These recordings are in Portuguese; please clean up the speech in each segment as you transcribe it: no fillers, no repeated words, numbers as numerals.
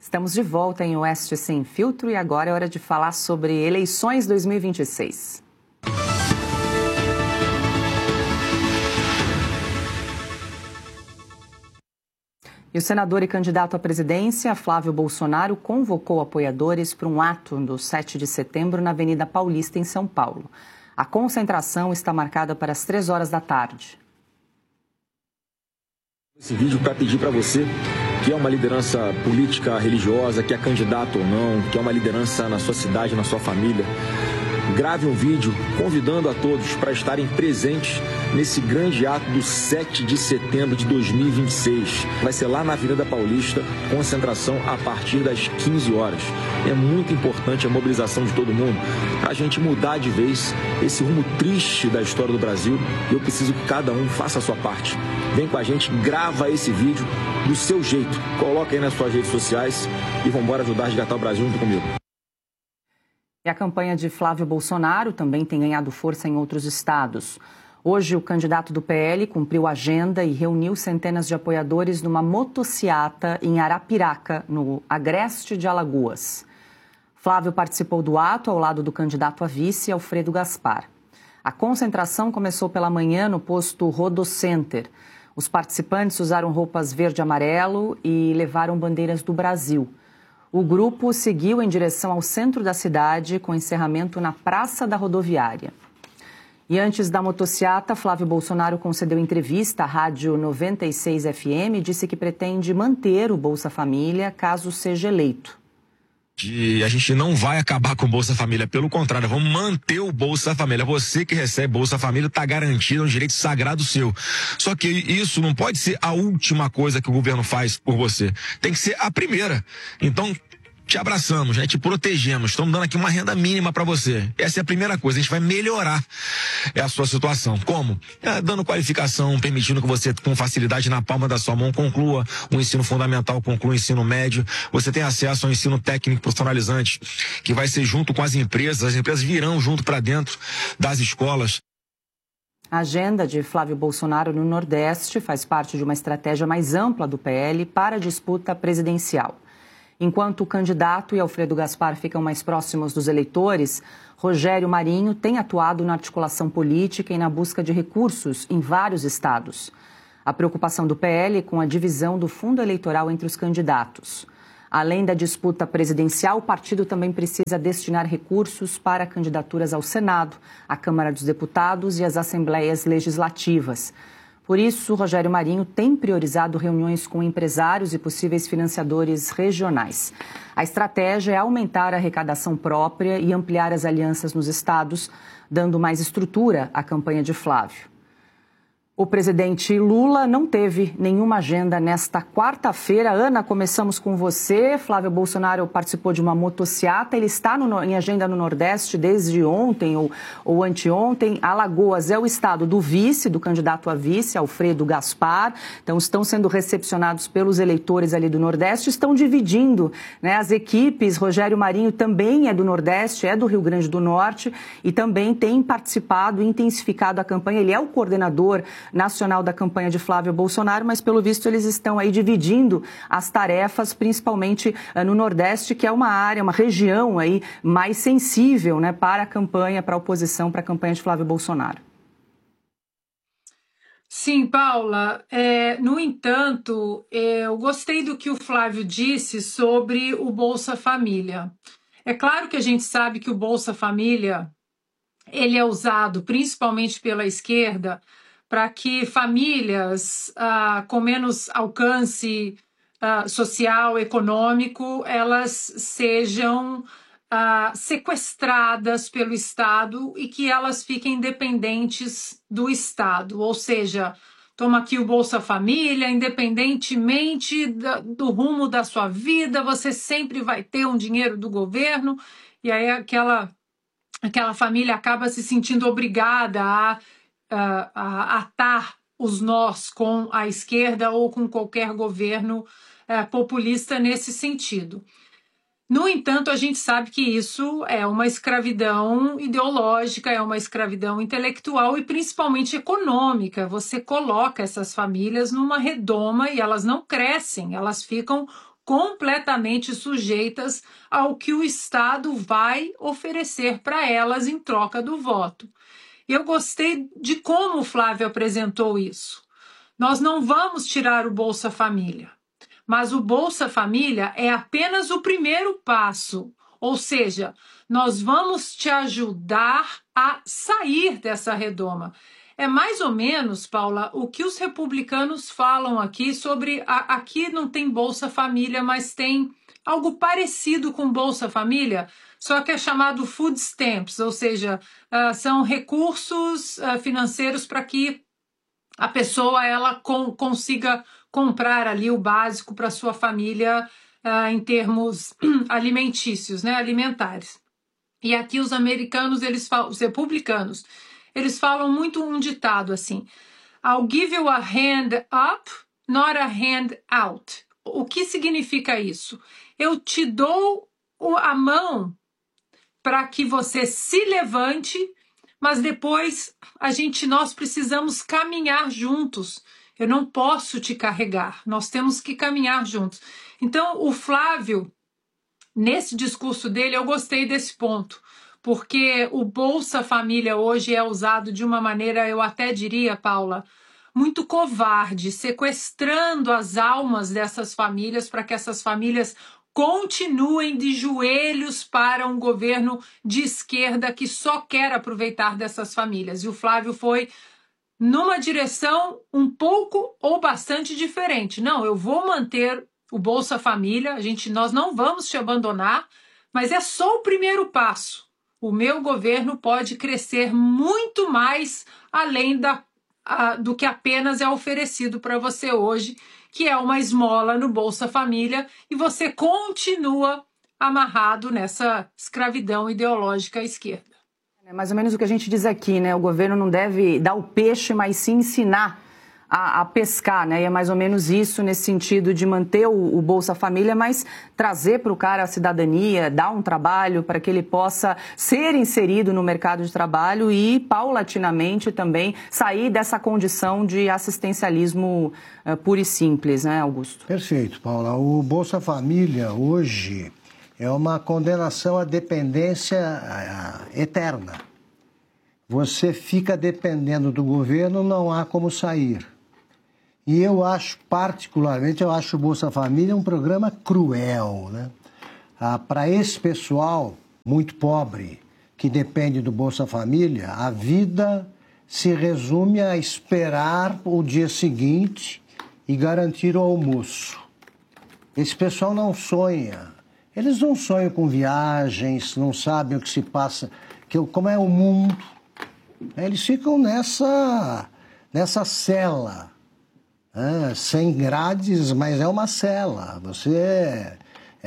Estamos de volta em Oeste Sem Filtro e agora é hora de falar sobre eleições 2026. E o senador e candidato à presidência, Flávio Bolsonaro, convocou apoiadores para um ato no 7 de setembro na Avenida Paulista, em São Paulo. A concentração está marcada para as 3 horas da tarde. Esse vídeo para pedir para você que é uma liderança política, religiosa, que é candidato ou não, que é uma liderança na sua cidade, na sua família, grave um vídeo convidando a todos para estarem presentes nesse grande ato do 7 de setembro de 2026. Vai ser lá na Avenida Paulista, concentração a partir das 15 horas. É muito importante a mobilização de todo mundo para a gente mudar de vez esse rumo triste da história do Brasil. E eu preciso que cada um faça a sua parte. Vem com a gente, grava esse vídeo do seu jeito, coloca aí nas suas redes sociais e vamos embora ajudar a resgatar o Brasil junto comigo. E a campanha de Flávio Bolsonaro também tem ganhado força em outros estados. Hoje, o candidato do PL cumpriu a agenda e reuniu centenas de apoiadores numa motociata em Arapiraca, no agreste de Alagoas. Flávio participou do ato ao lado do candidato a vice, Alfredo Gaspar. A concentração começou pela manhã no posto Rodocenter. Os participantes usaram roupas verde e amarelo e levaram bandeiras do Brasil. O grupo seguiu em direção ao centro da cidade, com encerramento na Praça da Rodoviária. E antes da motociata, Flávio Bolsonaro concedeu entrevista à Rádio 96 FM e disse que pretende manter o Bolsa Família caso seja eleito. A gente não vai acabar com o Bolsa Família, pelo contrário, vamos manter o Bolsa Família. Você que recebe Bolsa Família está garantido, é um direito sagrado seu. Só que isso não pode ser a última coisa que o governo faz por você. Tem que ser a primeira. Então, te abraçamos, né? Te protegemos, estamos dando aqui uma renda mínima para você. Essa é a primeira coisa, a gente vai melhorar a sua situação. Como? Dando qualificação, permitindo que você, com facilidade na palma da sua mão, conclua o ensino fundamental, conclua o ensino médio. Você tem acesso ao ensino técnico profissionalizante, que vai ser junto com as empresas virão junto para dentro das escolas. A agenda de Flávio Bolsonaro no Nordeste faz parte de uma estratégia mais ampla do PL para a disputa presidencial. Enquanto o candidato e Alfredo Gaspar ficam mais próximos dos eleitores, Rogério Marinho tem atuado na articulação política e na busca de recursos em vários estados. A preocupação do PL é com a divisão do fundo eleitoral entre os candidatos. Além da disputa presidencial, o partido também precisa destinar recursos para candidaturas ao Senado, à Câmara dos Deputados e às Assembleias Legislativas. Por isso, Rogério Marinho tem priorizado reuniões com empresários e possíveis financiadores regionais. A estratégia é aumentar a arrecadação própria e ampliar as alianças nos estados, dando mais estrutura à campanha de Flávio. O presidente Lula não teve nenhuma agenda nesta quarta-feira. Ana, começamos com você. Flávio Bolsonaro participou de uma motociata. Ele está em agenda no Nordeste desde ontem ou anteontem. Alagoas é o estado do vice, do candidato a vice, Alfredo Gaspar. Então, estão sendo recepcionados pelos eleitores ali do Nordeste. Estão dividindo, né, as equipes. Rogério Marinho também é do Nordeste, é do Rio Grande do Norte e também tem participado e intensificado a campanha. Ele é o coordenador nacional da campanha de Flávio Bolsonaro, mas pelo visto eles estão aí dividindo as tarefas, principalmente no Nordeste, que é uma área, uma região aí mais sensível, né, para a campanha, para a oposição, para a campanha de Flávio Bolsonaro. Sim, Paula. No entanto, eu gostei do que o Flávio disse sobre o Bolsa Família. É claro que a gente sabe que o Bolsa Família ele é usado principalmente pela esquerda para que famílias com menos alcance social, econômico, elas sejam sequestradas pelo Estado e que elas fiquem dependentes do Estado. Ou seja, toma aqui o Bolsa Família, independentemente do rumo da sua vida, você sempre vai ter um dinheiro do governo, e aí aquela família acaba se sentindo obrigada a atar os nós com a esquerda ou com qualquer governo populista nesse sentido. No entanto, a gente sabe que isso é uma escravidão ideológica, é uma escravidão intelectual e principalmente econômica. Você coloca essas famílias numa redoma e elas não crescem, elas ficam completamente sujeitas ao que o Estado vai oferecer para elas em troca do voto. Eu gostei de como o Flávio apresentou isso. Nós não vamos tirar o Bolsa Família, mas o Bolsa Família é apenas o primeiro passo, ou seja, nós vamos te ajudar a sair dessa redoma. É mais ou menos, Paula, o que os republicanos falam aqui sobre... Aqui não tem Bolsa Família, mas tem algo parecido com Bolsa Família, só que é chamado food stamps, ou seja, são recursos financeiros para que a pessoa ela consiga comprar ali o básico para sua família em termos alimentícios, né, alimentares. E aqui os americanos, os republicanos, eles falam muito um ditado assim: I'll give you a hand up, not a hand out. O que significa isso? Eu te dou a mão para que você se levante, mas depois nós precisamos caminhar juntos. Eu não posso te carregar, nós temos que caminhar juntos. Então, o Flávio, nesse discurso dele, eu gostei desse ponto, porque o Bolsa Família hoje é usado de uma maneira, eu até diria, Paula, muito covarde, sequestrando as almas dessas famílias para que essas famílias continuem de joelhos para um governo de esquerda que só quer aproveitar dessas famílias. E o Flávio foi numa direção um pouco ou bastante diferente. Não, eu vou manter o Bolsa Família, nós não vamos te abandonar, mas é só o primeiro passo. O meu governo pode crescer muito mais além do que apenas é oferecido para você hoje, que é uma esmola no Bolsa Família, e você continua amarrado nessa escravidão ideológica à esquerda. É mais ou menos o que a gente diz aqui, né? O governo não deve dar o peixe, mas sim ensinar a pescar, né? E é mais ou menos isso nesse sentido de manter o Bolsa Família, mas trazer para o cara a cidadania, dar um trabalho para que ele possa ser inserido no mercado de trabalho e, paulatinamente, também sair dessa condição de assistencialismo puro e simples, né, Augusto? Perfeito, Paula. O Bolsa Família, hoje, é uma condenação à dependência eterna. Você fica dependendo do governo, não há como sair. E eu acho, particularmente, o Bolsa Família um programa cruel, né? Para esse pessoal muito pobre, que depende do Bolsa Família, a vida se resume a esperar o dia seguinte e garantir o almoço. Esse pessoal não sonha. Eles não sonham com viagens, não sabem o que se passa, como é o mundo. Eles ficam nessa cela. Sem grades, mas é uma cela. Você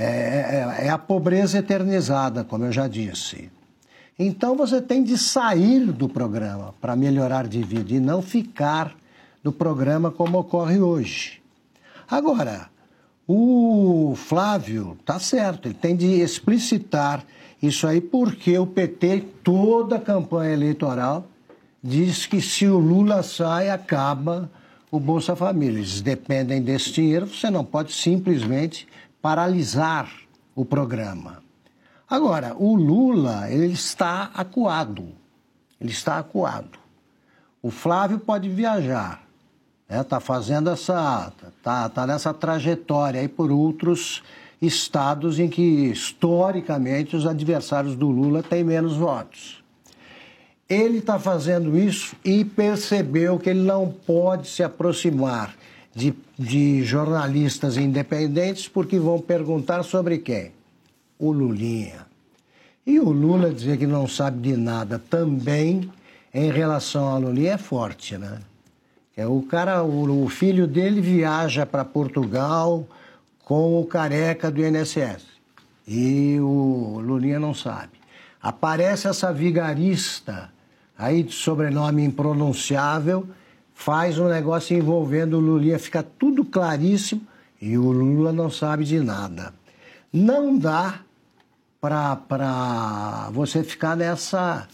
é a pobreza eternizada, como eu já disse. Então você tem de sair do programa para melhorar de vida e não ficar no programa como ocorre hoje. Agora, o Flávio está certo, ele tem de explicitar isso aí porque o PT, toda a campanha eleitoral, diz que se o Lula sai, acaba o Bolsa Família. Eles dependem desse dinheiro, você não pode simplesmente paralisar o programa. Agora, o Lula, ele está acuado. O Flávio pode viajar, né? Está fazendo tá nessa trajetória aí por outros estados em que, historicamente, os adversários do Lula têm menos votos. Ele está fazendo isso e percebeu que ele não pode se aproximar de jornalistas independentes porque vão perguntar sobre quem? O Lulinha. E o Lula dizer que não sabe de nada também em relação ao Lulinha é forte, né? O filho dele viaja para Portugal com o careca do INSS e o Lulinha não sabe. Aparece essa vigarista aí de sobrenome impronunciável, faz um negócio envolvendo o Lulinha, fica tudo claríssimo e o Lula não sabe de nada. Não dá para você ficar nessa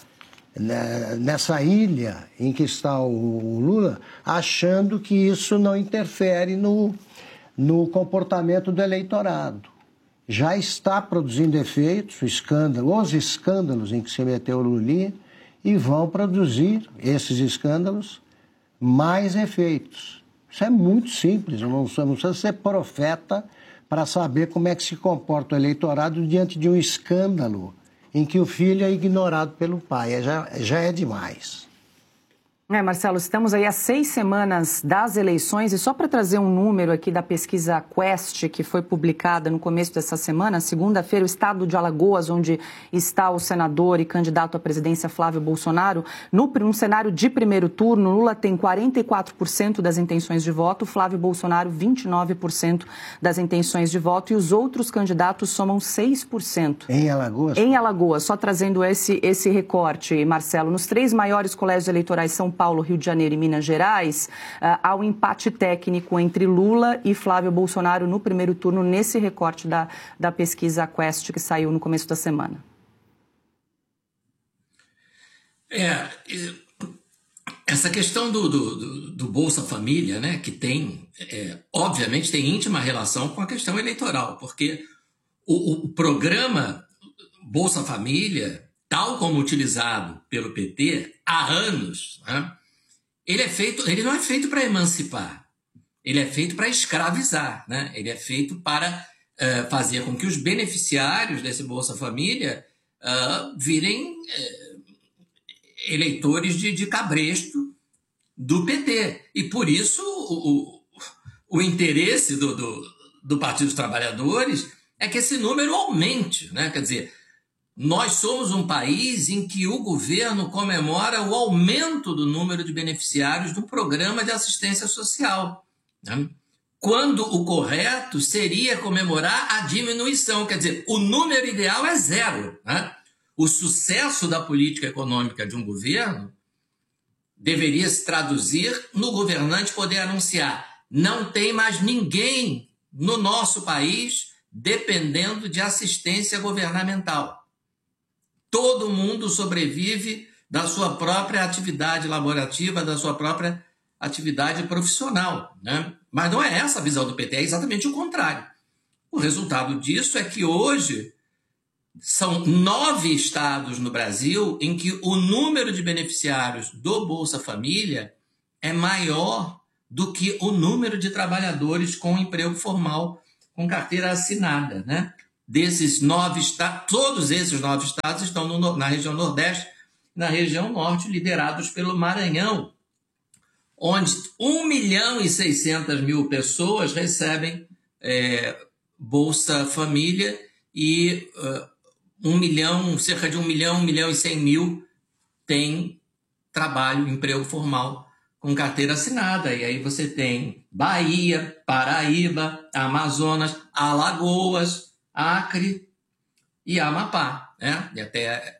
ilha em que está o Lula, achando que isso não interfere no comportamento do eleitorado. Já está produzindo efeitos, os escândalos em que se meteu o Lulinha, e vão produzir, esses escândalos, mais efeitos. Isso é muito simples, não precisa ser profeta para saber como é que se comporta o eleitorado diante de um escândalo em que o filho é ignorado pelo pai. Já é demais. Marcelo, estamos aí há 6 semanas das eleições e só para trazer um número aqui da pesquisa Quest, que foi publicada no começo dessa semana, segunda-feira, o estado de Alagoas, onde está o senador e candidato à presidência Flávio Bolsonaro, num cenário de primeiro turno, Lula tem 44% das intenções de voto, Flávio Bolsonaro 29% das intenções de voto e os outros candidatos somam 6%. Em Alagoas? Em Alagoas, só trazendo esse recorte, Marcelo, nos 3 maiores colégios eleitorais, São Paulo, Rio de Janeiro e Minas Gerais, há um empate técnico entre Lula e Flávio Bolsonaro no primeiro turno, nesse recorte da pesquisa Quest que saiu no começo da semana. Essa questão do Bolsa Família, né, que tem, obviamente, tem íntima relação com a questão eleitoral, porque o programa Bolsa Família, tal como utilizado pelo PT há anos, né, ele não é feito para emancipar, ele é feito para escravizar, né? Ele é feito para fazer com que os beneficiários desse Bolsa Família virem eleitores de cabresto do PT. E por isso o interesse do Partido dos Trabalhadores é que esse número aumente, né? Quer dizer, nós somos um país em que o governo comemora o aumento do número de beneficiários do programa de assistência social, né? Quando o correto seria comemorar a diminuição. Quer dizer, o número ideal é 0, né? O sucesso da política econômica de um governo deveria se traduzir no governante poder anunciar: não tem mais ninguém no nosso país dependendo de assistência governamental. Todo mundo sobrevive da sua própria atividade laborativa, da sua própria atividade profissional, né? Mas não é essa a visão do PT, é exatamente o contrário. O resultado disso é que hoje são 9 estados no Brasil em que o número de beneficiários do Bolsa Família é maior do que o número de trabalhadores com emprego formal, com carteira assinada, né? Desses 9 estados, todos esses 9 estados estão na região Nordeste, na região Norte, liderados pelo Maranhão, onde 1.600.000 pessoas recebem Bolsa Família e cerca de 1.100.000 têm trabalho, emprego formal com carteira assinada. E aí você tem Bahia, Paraíba, Amazonas, Alagoas, Acre e Amapá, né? E até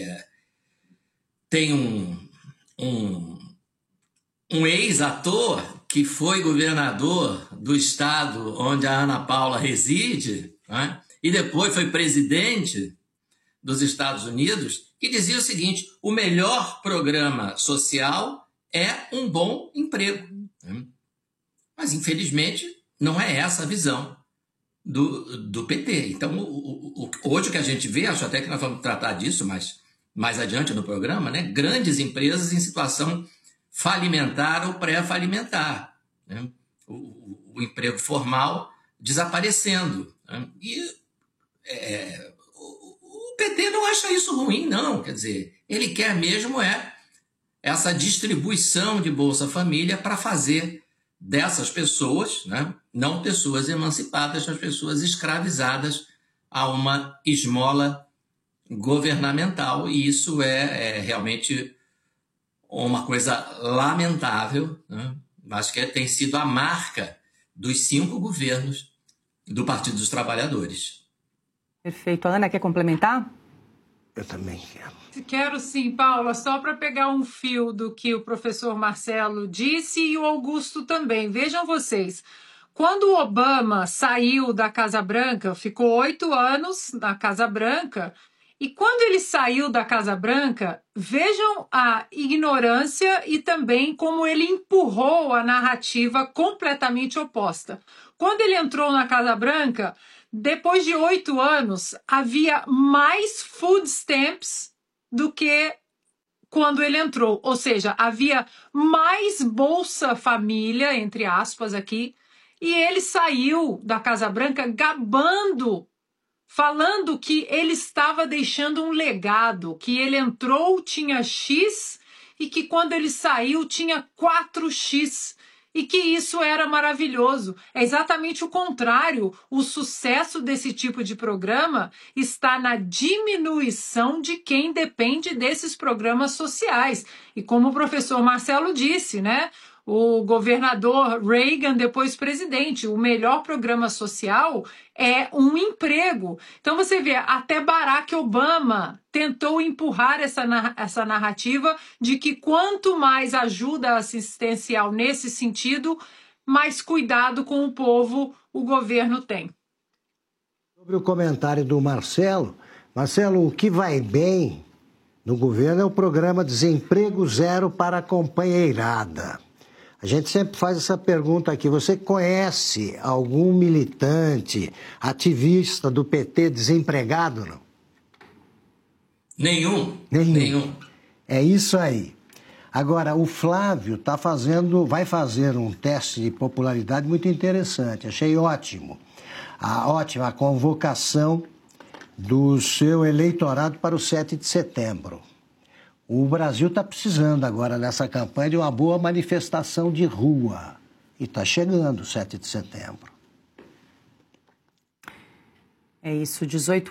tem um ex-ator que foi governador do estado onde a Ana Paula reside, né? E depois foi presidente dos Estados Unidos, que dizia o seguinte: o melhor programa social é um bom emprego, né? Mas, infelizmente, não é essa a visão do PT. Então, hoje o que a gente vê, acho até que nós vamos tratar disso mais adiante no programa, né? Grandes empresas em situação falimentar ou pré-falimentar, né? O emprego formal desaparecendo, né? E o PT não acha isso ruim, não. Quer dizer, ele quer mesmo essa distribuição de Bolsa Família para fazer dessas pessoas, né, não pessoas emancipadas, mas pessoas escravizadas a uma esmola governamental. E isso é realmente uma coisa lamentável, né? Acho que tem sido a marca dos 5 governos do Partido dos Trabalhadores. Perfeito. A Ana, quer complementar? Eu também quero. Quero sim, Paula, só para pegar um fio do que o professor Marcelo disse e o Augusto também. Vejam vocês, quando o Obama saiu da Casa Branca, ficou 8 anos na Casa Branca, e quando ele saiu da Casa Branca, vejam a ignorância e também como ele empurrou a narrativa completamente oposta. Quando ele entrou na Casa Branca, depois de 8 anos, havia mais food stamps do que quando ele entrou. Ou seja, havia mais Bolsa Família, entre aspas aqui, e ele saiu da Casa Branca gabando, falando que ele estava deixando um legado, que ele entrou, tinha X, e que quando ele saiu tinha 4X, e que isso era maravilhoso. É exatamente o contrário. O sucesso desse tipo de programa está na diminuição de quem depende desses programas sociais. E como o professor Marcelo disse, né? O governador Reagan, depois presidente, o melhor programa social é um emprego. Então você vê, até Barack Obama tentou empurrar essa narrativa de que quanto mais ajuda assistencial nesse sentido, mais cuidado com o povo o governo tem. Sobre o comentário do Marcelo, o que vai bem no governo é o programa Desemprego Zero para a Companheirada. A gente sempre faz essa pergunta aqui. Você conhece algum militante, ativista do PT desempregado, não? Nenhum. É isso aí. Agora, o Flávio vai fazer um teste de popularidade muito interessante. Achei ótimo. Ótima a convocação do seu eleitorado para o 7 de setembro. O Brasil está precisando agora, nessa campanha, de uma boa manifestação de rua. E está chegando o 7 de setembro. É isso,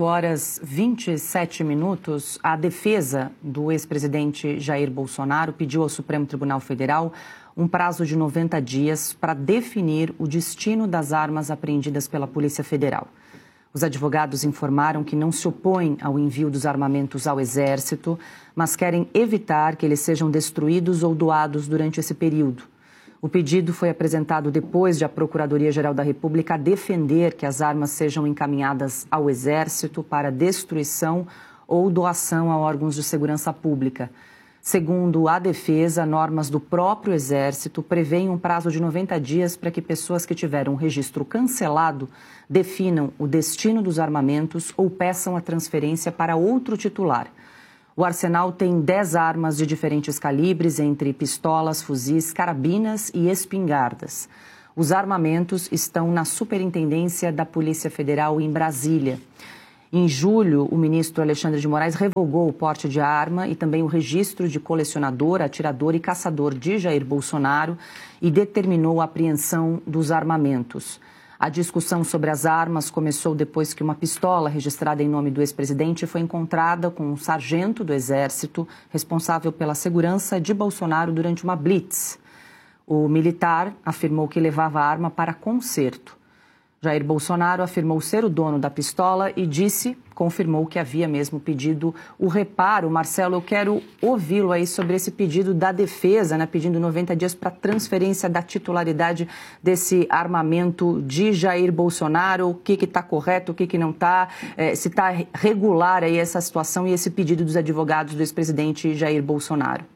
18h27. A defesa do ex-presidente Jair Bolsonaro pediu ao Supremo Tribunal Federal um prazo de 90 dias para definir o destino das armas apreendidas pela Polícia Federal. Os advogados informaram que não se opõem ao envio dos armamentos ao Exército, mas querem evitar que eles sejam destruídos ou doados durante esse período. O pedido foi apresentado depois de a Procuradoria-Geral da República defender que as armas sejam encaminhadas ao Exército para destruição ou doação a órgãos de segurança pública. Segundo a defesa, normas do próprio Exército prevêem um prazo de 90 dias para que pessoas que tiveram um registro cancelado definam o destino dos armamentos ou peçam a transferência para outro titular. O arsenal tem 10 armas de diferentes calibres, entre pistolas, fuzis, carabinas e espingardas. Os armamentos estão na Superintendência da Polícia Federal em Brasília. Em julho, o ministro Alexandre de Moraes revogou o porte de arma e também o registro de colecionador, atirador e caçador de Jair Bolsonaro e determinou a apreensão dos armamentos. A discussão sobre as armas começou depois que uma pistola registrada em nome do ex-presidente foi encontrada com um sargento do Exército responsável pela segurança de Bolsonaro durante uma blitz. O militar afirmou que levava a arma para conserto. Jair Bolsonaro afirmou ser o dono da pistola e confirmou que havia mesmo pedido o reparo. Marcelo, eu quero ouvi-lo aí sobre esse pedido da defesa, né, pedindo 90 dias para transferência da titularidade desse armamento de Jair Bolsonaro. O que está correto, o que não está, se está regular aí essa situação e esse pedido dos advogados do ex-presidente Jair Bolsonaro.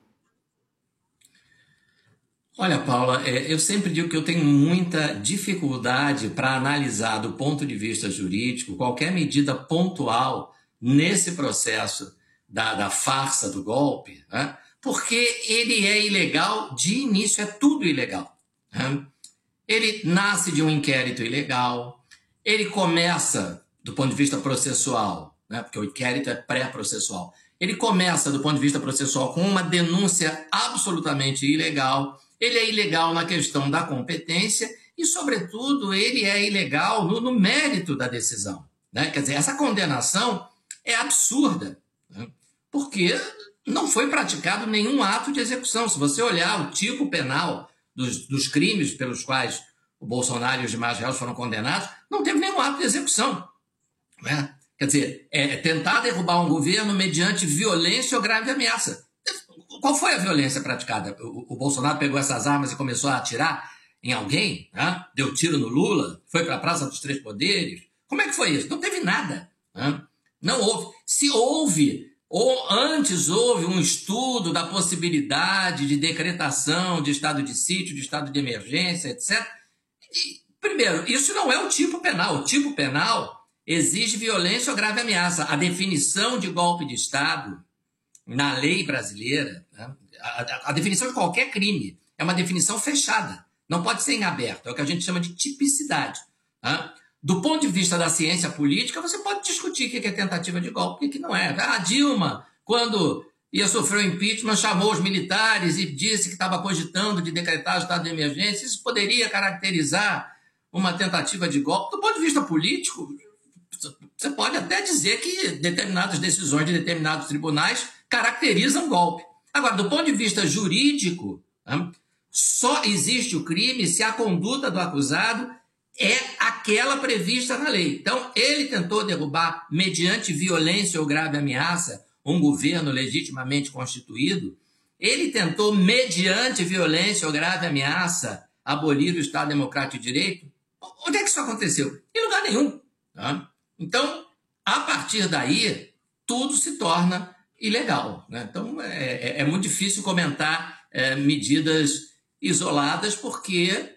Olha, Paula, eu sempre digo que eu tenho muita dificuldade para analisar do ponto de vista jurídico qualquer medida pontual nesse processo da farsa do golpe, né? Porque ele é ilegal de início, é tudo ilegal, né? Ele nasce de um inquérito ilegal, ele começa do ponto de vista processual, né? Porque o inquérito é pré-processual, ele começa do ponto de vista processual com uma denúncia absolutamente ilegal. Ele é ilegal na questão da competência e, sobretudo, ele é ilegal no mérito da decisão, né? Quer dizer, essa condenação é absurda, né? Porque não foi praticado nenhum ato de execução. Se você olhar o tipo penal dos crimes pelos quais o Bolsonaro e os demais réus foram condenados, não teve nenhum ato de execução, né? Quer dizer, tentar derrubar um governo mediante violência ou grave ameaça. Qual foi a violência praticada? O Bolsonaro pegou essas armas e começou a atirar em alguém, né? Deu tiro no Lula, foi para a Praça dos Três Poderes. Como é que foi isso? Não teve nada, né? Não houve. Se houve, ou antes houve um estudo da possibilidade de decretação de estado de sítio, de estado de emergência, etc. E Primeiro, isso não é o tipo penal. O tipo penal exige violência ou grave ameaça. A definição de golpe de Estado na lei brasileira, né, a definição de qualquer crime é uma definição fechada. Não pode ser em aberto. É o que a gente chama de tipicidade. Né? Do ponto de vista da ciência política, você pode discutir o que é tentativa de golpe e o que não é. A Dilma, quando ia sofrer o impeachment, chamou os militares e disse que estava cogitando de decretar o estado de emergência. Isso poderia caracterizar uma tentativa de golpe. Do ponto de vista político, você pode até dizer que determinadas decisões de determinados tribunais caracterizam golpe. Agora, do ponto de vista jurídico, né, só existe o crime se a conduta do acusado é aquela prevista na lei. Então, ele tentou derrubar, mediante violência ou grave ameaça, um governo legitimamente constituído. Ele tentou, mediante violência ou grave ameaça, abolir o Estado Democrático de Direito. Onde é que isso aconteceu? Em lugar nenhum. Tá? Então, a partir daí, tudo se torna ilegal. Né? Então, é muito difícil comentar medidas isoladas, porque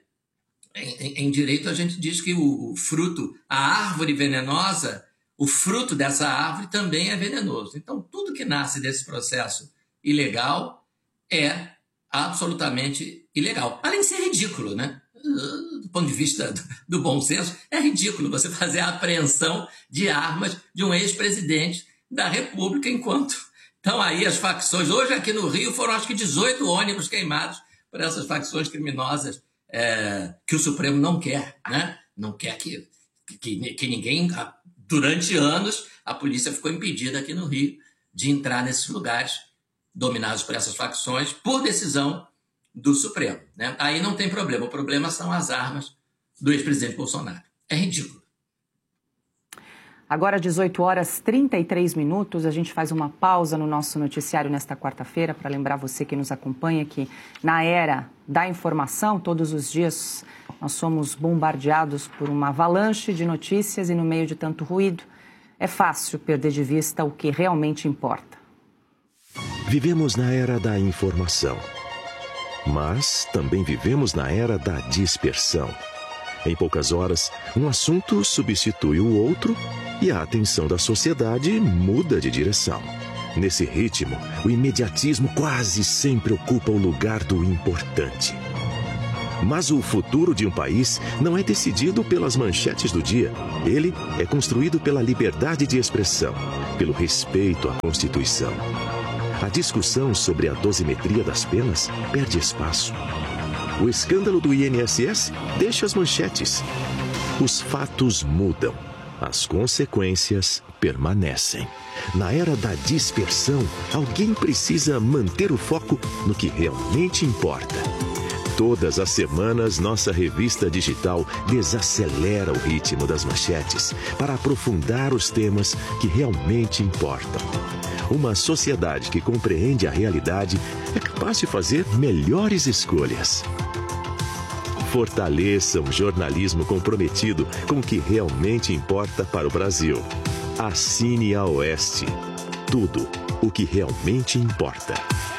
em direito a gente diz que o fruto, a árvore venenosa, o fruto dessa árvore também é venenoso. Então, tudo que nasce desse processo ilegal é absolutamente ilegal. Além de ser ridículo, né? Do ponto de vista do bom senso, é ridículo você fazer a apreensão de armas de um ex-presidente da República enquanto estão aí as facções. Hoje aqui no Rio foram acho que 18 ônibus queimados por essas facções criminosas que o Supremo não quer, né? Não quer que ninguém... Durante anos, a polícia ficou impedida aqui no Rio de entrar nesses lugares dominados por essas facções por decisão do Supremo. Né? Aí não tem problema. O problema são as armas do ex-presidente Bolsonaro. É ridículo. Agora, 18 horas 33 minutos, a gente faz uma pausa no nosso noticiário nesta quarta-feira para lembrar você que nos acompanha que na era da informação, todos os dias nós somos bombardeados por uma avalanche de notícias e no meio de tanto ruído, é fácil perder de vista o que realmente importa. Vivemos na era da informação, mas também vivemos na era da dispersão. Em poucas horas, um assunto substitui o outro e a atenção da sociedade muda de direção. Nesse ritmo, o imediatismo quase sempre ocupa o lugar do importante. Mas o futuro de um país não é decidido pelas manchetes do dia. Ele é construído pela liberdade de expressão, pelo respeito à Constituição. A discussão sobre a dosimetria das penas perde espaço. O escândalo do INSS deixa as manchetes. Os fatos mudam. As consequências permanecem. Na era da dispersão, alguém precisa manter o foco no que realmente importa. Todas as semanas, nossa revista digital desacelera o ritmo das manchetes para aprofundar os temas que realmente importam. Uma sociedade que compreende a realidade é capaz de fazer melhores escolhas. Fortaleça um jornalismo comprometido com o que realmente importa para o Brasil. Assine a Oeste. Tudo o que realmente importa.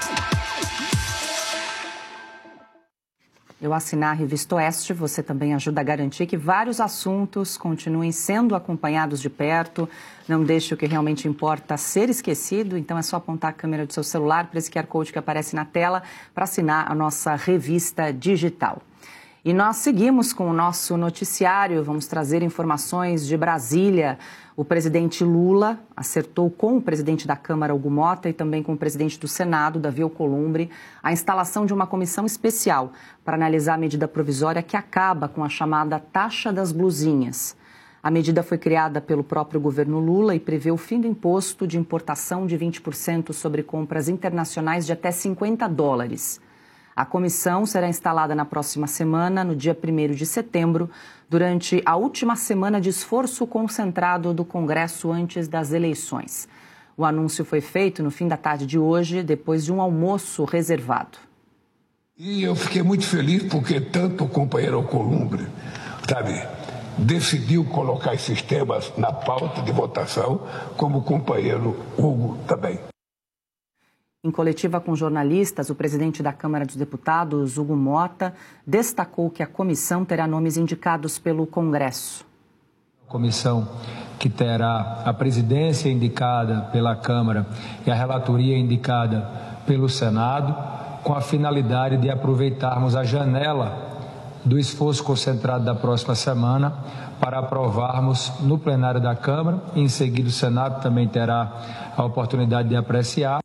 Eu assinar a revista Oeste, você também ajuda a garantir que vários assuntos continuem sendo acompanhados de perto. Não deixe o que realmente importa ser esquecido. Então é só apontar a câmera do seu celular para esse QR Code que aparece na tela para assinar a nossa revista digital. E nós seguimos com o nosso noticiário, vamos trazer informações de Brasília. O presidente Lula acertou com o presidente da Câmara, Hugo Mota, e também com o presidente do Senado, Davi Alcolumbre, a instalação de uma comissão especial para analisar a medida provisória que acaba com a chamada taxa das blusinhas. A medida foi criada pelo próprio governo Lula e prevê o fim do imposto de importação de 20% sobre compras internacionais de até $50. A comissão será instalada na próxima semana, no dia 1º de setembro, durante a última semana de esforço concentrado do Congresso antes das eleições. O anúncio foi feito no fim da tarde de hoje, depois de um almoço reservado. E eu fiquei muito feliz porque tanto o companheiro Alcolumbre, decidiu colocar esses temas na pauta de votação, como o companheiro Hugo também. Em coletiva com jornalistas, o presidente da Câmara dos Deputados, Hugo Mota, destacou que a comissão terá nomes indicados pelo Congresso. A comissão que terá a presidência indicada pela Câmara e a relatoria indicada pelo Senado, com a finalidade de aproveitarmos a janela do esforço concentrado da próxima semana para aprovarmos no plenário da Câmara. Em seguida, o Senado também terá a oportunidade de apreciar.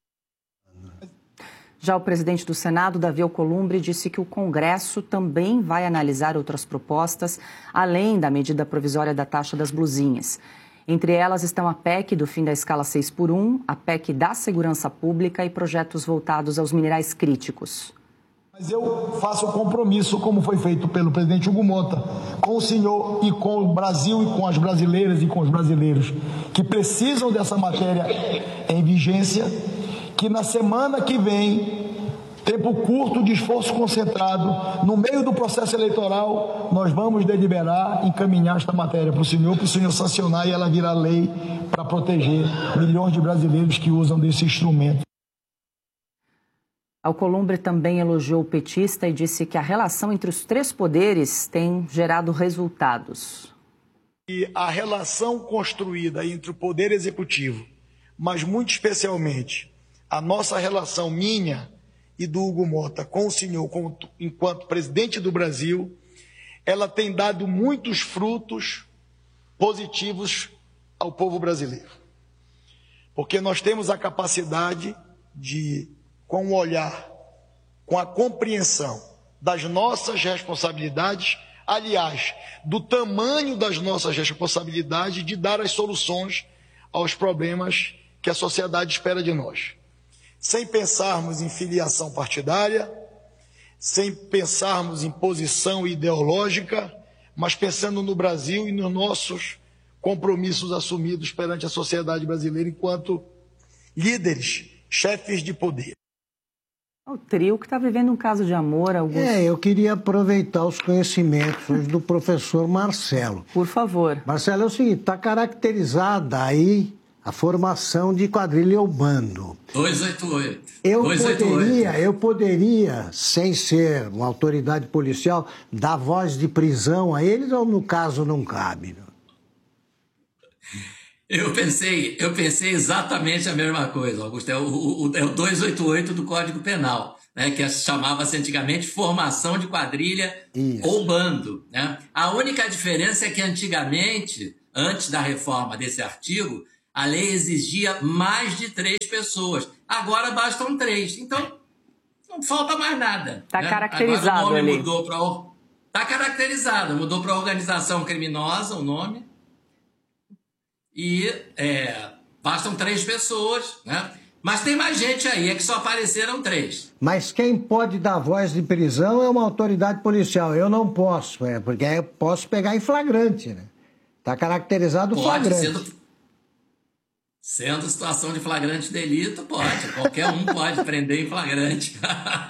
Já o presidente do Senado, Davi Alcolumbre, disse que o Congresso também vai analisar outras propostas, além da medida provisória da taxa das blusinhas. Entre elas estão a PEC do fim da escala 6x1, a PEC da segurança pública e projetos voltados aos minerais críticos. Mas eu faço o compromisso, como foi feito pelo presidente Hugo Mota, com o senhor e com o Brasil e com as brasileiras e com os brasileiros que precisam dessa matéria em vigência, que na semana que vem, tempo curto de esforço concentrado, no meio do processo eleitoral, nós vamos deliberar, encaminhar esta matéria para o senhor sancionar, e ela virar lei para proteger milhões de brasileiros que usam desse instrumento. Alcolumbre também elogiou o petista e disse que a relação entre os três poderes tem gerado resultados. E a relação construída entre o poder executivo, mas muito especialmente a nossa relação minha e do Hugo Mota com o senhor enquanto presidente do Brasil, ela tem dado muitos frutos positivos ao povo brasileiro. Porque nós temos a capacidade de, com o olhar, com a compreensão das nossas responsabilidades, aliás, do tamanho das nossas responsabilidades, de dar as soluções aos problemas que a sociedade espera de nós. Sem pensarmos em filiação partidária, sem pensarmos em posição ideológica, mas pensando no Brasil e nos nossos compromissos assumidos perante a sociedade brasileira enquanto líderes, chefes de poder. O trio que está vivendo um caso de amor, Augusto. Eu queria aproveitar os conhecimentos hoje do professor Marcelo. Por favor. Marcelo, é o seguinte, está caracterizada aí a formação de quadrilha ou bando. 288. Eu poderia, sem ser uma autoridade policial, dar voz de prisão a eles, ou no caso não cabe? Não? Eu pensei exatamente a mesma coisa, Augusto. É o 288 do Código Penal, né, que chamava-se antigamente formação de quadrilha ou bando. Né? A única diferença é que antigamente, antes da reforma desse artigo, a lei exigia mais de 3 pessoas. Agora bastam 3. Então, não falta mais nada. Está caracterizado. Agora o nome ali. mudou para... Está caracterizado. Mudou para organização criminosa o nome. E bastam 3 pessoas. Né? Mas tem mais gente aí. É que só apareceram 3. Mas quem pode dar voz de prisão é uma autoridade policial. Eu não posso. Porque eu posso pegar em flagrante. Né? Está caracterizado flagrante. Sendo situação de flagrante delito, pode. Qualquer um pode prender em flagrante.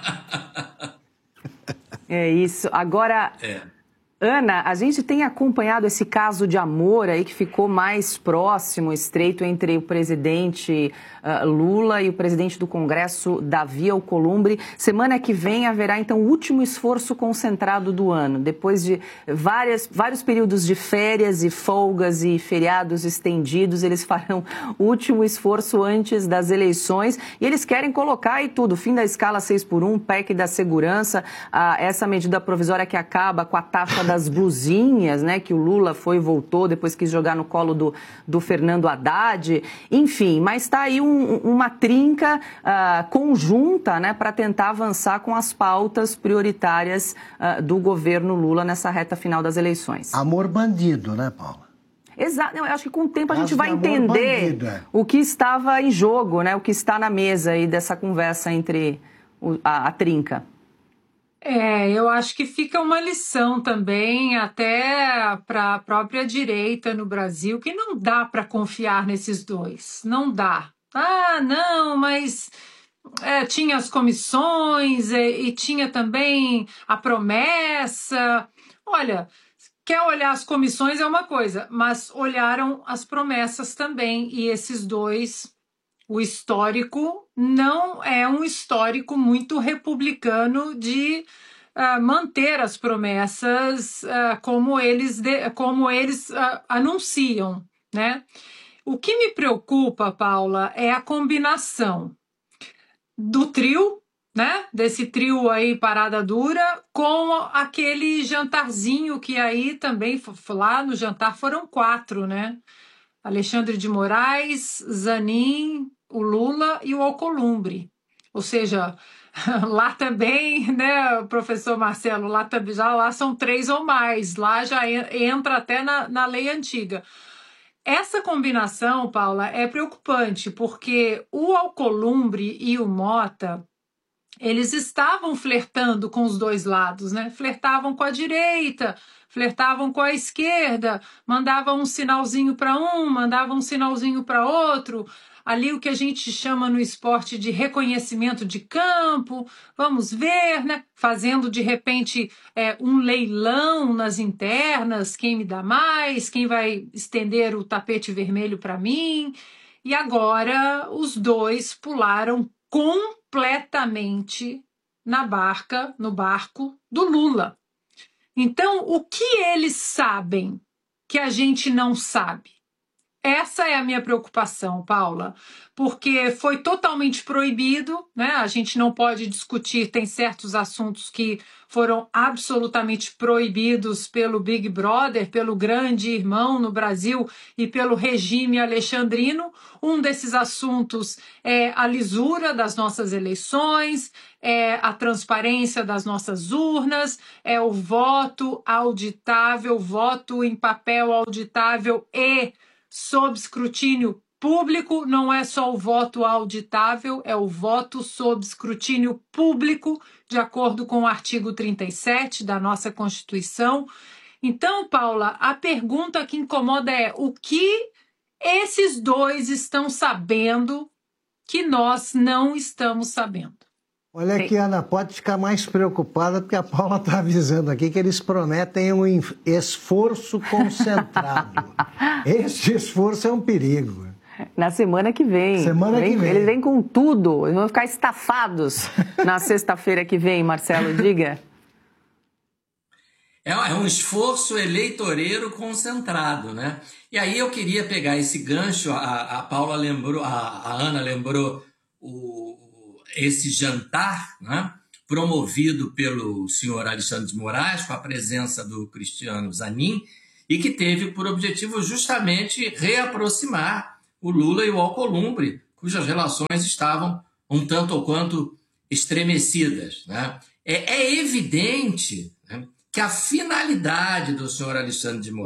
É isso. Agora, Ana, a gente tem acompanhado esse caso de amor aí que ficou mais próximo, estreito, entre o presidente Lula e o presidente do Congresso, Davi Alcolumbre. Semana que vem haverá, então, o último esforço concentrado do ano. Depois de vários períodos de férias e folgas e feriados estendidos, eles farão o último esforço antes das eleições. E eles querem colocar aí tudo, fim da escala 6x1, PEC da segurança, essa medida provisória que acaba com a taxa das blusinhas, né, que o Lula foi e voltou, depois quis jogar no colo do Fernando Haddad. Enfim, mas está aí uma trinca conjunta, né, para tentar avançar com as pautas prioritárias do governo Lula nessa reta final das eleições. Amor bandido, né, Paula? Exato. Eu acho que com o tempo a gente vai entender o que estava em jogo, né, o que está na mesa aí dessa conversa entre a trinca. Eu acho que fica uma lição também até para a própria direita no Brasil, que não dá para confiar nesses dois, não dá. Não, mas tinha as comissões e tinha também a promessa. Olha, quer olhar as comissões é uma coisa, mas olharam as promessas também, e esses dois o histórico não é um histórico muito republicano de manter as promessas como eles anunciam, né? O que me preocupa, Paula, é a combinação do trio, né? Desse trio aí, Parada Dura, com aquele jantarzinho que aí também, lá no jantar foram 4, né? Alexandre de Moraes, Zanin, o Lula e o Alcolumbre. Ou seja, lá também, né, professor Marcelo, lá são 3 ou mais, lá já entra até na lei antiga. Essa combinação, Paula, é preocupante, porque o Alcolumbre e o Mota, eles estavam flertando com os dois lados, né? Flertavam com a direita, flertavam com a esquerda, mandavam um sinalzinho para um, mandavam um sinalzinho para outro. Ali o que a gente chama no esporte de reconhecimento de campo, vamos ver, né? Fazendo de repente um leilão nas internas, quem me dá mais, quem vai estender o tapete vermelho para mim. E agora os dois pularam completamente no barco do Lula. Então, o que eles sabem que a gente não sabe? Essa é a minha preocupação, Paula, porque foi totalmente proibido, né? A gente não pode discutir, tem certos assuntos que foram absolutamente proibidos pelo Big Brother, pelo grande irmão no Brasil e pelo regime alexandrino. Um desses assuntos é a lisura das nossas eleições, é a transparência das nossas urnas, é o voto auditável, voto em papel auditável e sob escrutínio público. Não é só o voto auditável, é o voto sob escrutínio público, de acordo com o artigo 37 da nossa Constituição. Então, Paula, a pergunta que incomoda é o que esses dois estão sabendo que nós não estamos sabendo? Olha aqui, Ana, pode ficar mais preocupada, porque a Paula está avisando aqui que eles prometem um esforço concentrado. Esse esforço é um perigo. Na semana que vem. Eles vêm com tudo, eles vão ficar estafados na sexta-feira que vem, Marcelo, diga. É um esforço eleitoreiro concentrado, né? E aí eu queria pegar esse gancho, a Paula lembrou, a Ana lembrou esse jantar, né, promovido pelo senhor Alexandre de Moraes, com a presença do Cristiano Zanin, e que teve por objetivo justamente reaproximar o Lula e o Alcolumbre, cujas relações estavam um tanto ou quanto estremecidas, né? É evidente, né, que a finalidade do senhor Alexandre de Moraes